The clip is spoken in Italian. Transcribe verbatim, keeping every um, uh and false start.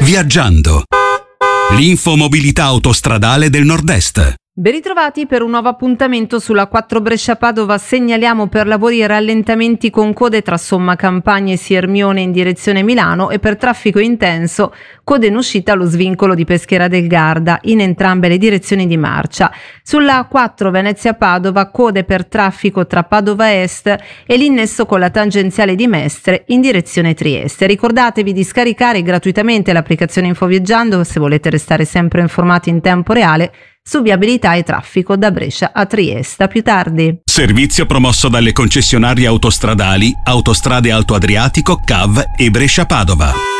Viaggiando. L'info mobilità autostradale del Nord-Est. Ben ritrovati per un nuovo appuntamento sulla quattro Brescia-Padova. Segnaliamo per lavori e rallentamenti con code tra Somma Campagna e Siermione in direzione Milano e per traffico intenso code in uscita allo svincolo di Peschiera del Garda in entrambe le direzioni di marcia. Sulla quattro Venezia-Padova code per traffico tra Padova Est e l'innesso con la tangenziale di Mestre in direzione Trieste. Ricordatevi di scaricare gratuitamente l'applicazione Infoviaggiando se volete restare sempre informati in tempo reale su viabilità e traffico da Brescia a Trieste. A più tardi. Servizio promosso dalle concessionarie autostradali Autostrade Alto Adriatico, C A V e Brescia Padova.